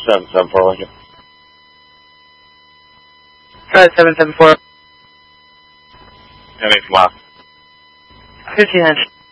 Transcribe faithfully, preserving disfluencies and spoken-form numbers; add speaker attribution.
Speaker 1: seven seven four Lincoln.
Speaker 2: Fred seven seven four.
Speaker 1: Any from last.
Speaker 2: fifteen hundred.